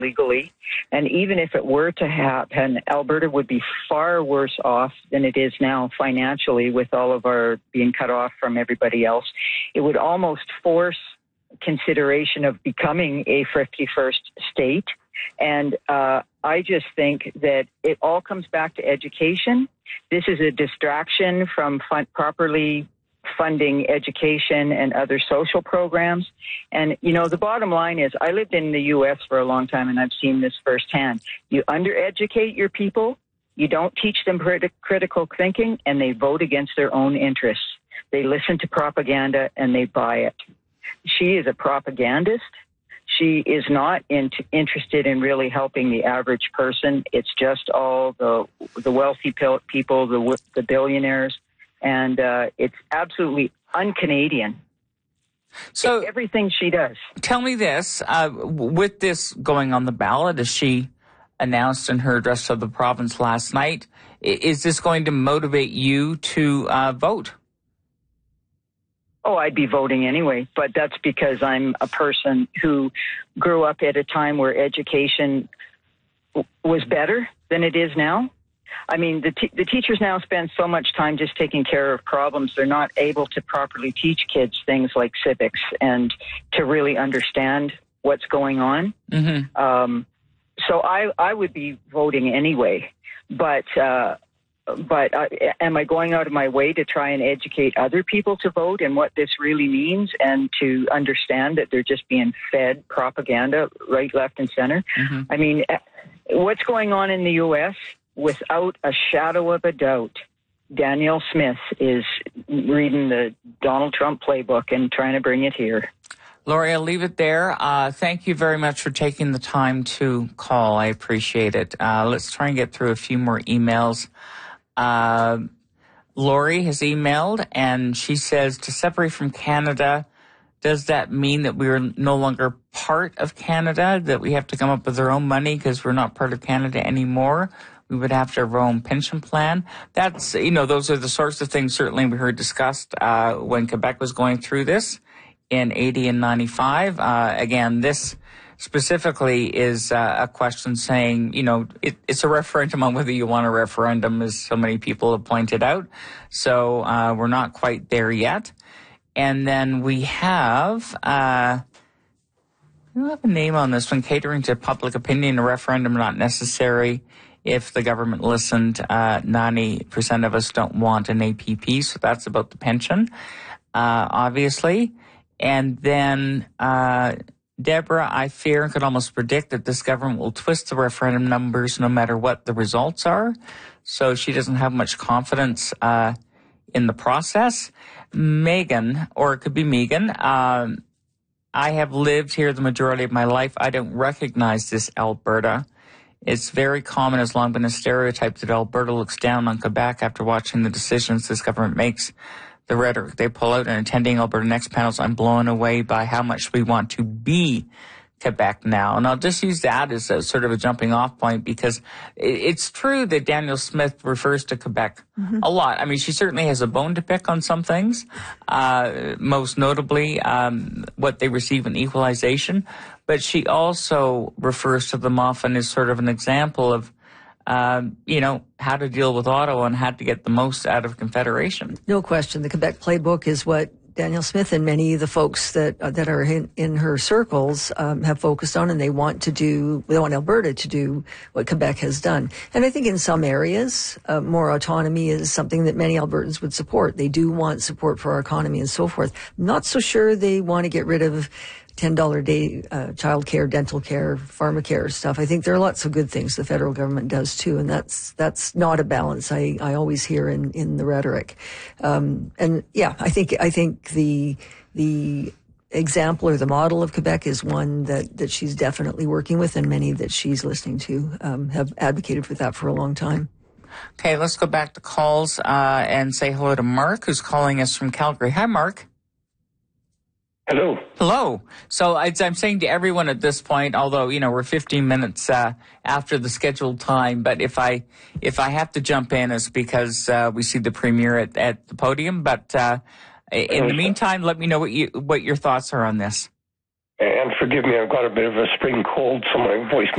legally. And even if it were to happen, Alberta would be far worse off than it is now financially with all of our being cut off from everybody else. It would almost force consideration of becoming a 51st state. And I just think that it all comes back to education. This is a distraction from properly funding education and other social programs. And, you know, the bottom line is I lived in the U.S. for a long time, and I've seen this firsthand. You undereducate your people, you don't teach them critical thinking, and they vote against their own interests. They listen to propaganda, and they buy it. She is a propagandist. She is not interested in really helping the average person. It's just all the wealthy people, the billionaires, and it's absolutely un-Canadian. So everything she does. Tell me this: with this going on the ballot, as she announced in her address to the province last night, is this going to motivate you to vote? Oh, I'd be voting anyway, but that's because I'm a person who grew up at a time where education was better than it is now. I mean, the teachers now spend so much time just taking care of problems. They're not able to properly teach kids things like civics and to really understand what's going on. Mm-hmm. So I would be voting anyway, but am I going out of my way to try and educate other people to vote and what this really means and to understand that they're just being fed propaganda right, left, and center? Mm-hmm. I mean, what's going on in the U.S., without a shadow of a doubt, Danielle Smith is reading the Donald Trump playbook and trying to bring it here. Lori, I'll leave it there. Thank you very much for taking the time to call. I appreciate it. Let's try and get through a few more emails. Lori has emailed, and she says, to separate from Canada, does that mean that we are no longer part of Canada, that we have to come up with our own money because we're not part of Canada anymore? We would have to have our own pension plan. That's, you know, those are the sorts of things certainly we heard discussed when Quebec was going through this in 80 and 95. Again, this specifically is a question saying, you know, it's a referendum on whether you want a referendum, as so many people have pointed out. So we're not quite there yet. And then we have, I don't have a name on this one, catering to public opinion, a referendum not necessary. If the government listened, 90% of us don't want an APP, so that's about the pension, obviously. And then Deborah, I fear and could almost predict that this government will twist the referendum numbers no matter what the results are. So she doesn't have much confidence in the process. Megan, or it could be Megan, I have lived here the majority of my life. I don't recognize this Alberta. It's very common, has long been a stereotype that Alberta looks down on Quebec after watching the decisions this government makes. The rhetoric they pull out and attending Alberta Next panels, I'm blown away by how much we want to be Quebec now. And I'll just use that as a sort of a jumping off point because it's true that Danielle Smith refers to Quebec a lot. I mean, she certainly has a bone to pick on some things, most notably what they receive in equalization. But she also refers to them often as sort of an example of, you know, how to deal with Ottawa and how to get the most out of Confederation. No question. The Quebec playbook is what Danielle Smith and many of the folks that are in her circles have focused on, and they want Alberta to do what Quebec has done. And I think in some areas, more autonomy is something that many Albertans would support. They do want support for our economy and so forth. Not so sure they want to get rid of $10 a day child care, dental care, pharmacare stuff. I think there are lots of good things the federal government does too, and that's not a balance I always hear in the rhetoric. And yeah, I think the example or the model of Quebec is one that she's definitely working with, and many that she's listening to have advocated for that for a long time. Okay, let's go back to calls and say hello to Mark, who's calling us from Calgary. Hi, Mark. Hello. Hello. So I'm saying to everyone at this point, although, you know, we're 15 minutes after the scheduled time, but if I have to jump in, it's because we see the premier at the podium. But in the meantime, let me know what your thoughts are on this. And forgive me, I've got a bit of a spring cold, so my voice